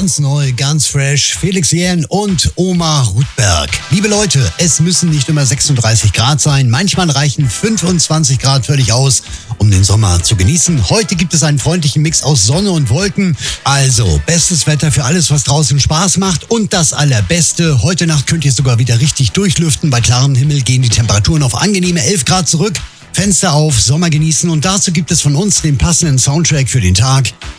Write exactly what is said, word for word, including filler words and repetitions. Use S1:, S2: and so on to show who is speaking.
S1: Ganz neu, ganz fresh, Felix Jähn und Oma Rudberg. Liebe Leute, es müssen nicht immer sechsunddreißig Grad sein. Manchmal reichen fünfundzwanzig Grad völlig aus, um den Sommer zu genießen. Heute gibt es einen freundlichen Mix aus Sonne und Wolken. Also, bestes Wetter für alles, was draußen Spaß macht. Und das Allerbeste, heute Nacht könnt ihr sogar wieder richtig durchlüften. Bei klarem Himmel gehen die Temperaturen auf angenehme elf Grad zurück. Fenster auf, Sommer genießen und dazu gibt es von uns den passenden Soundtrack für den Tag.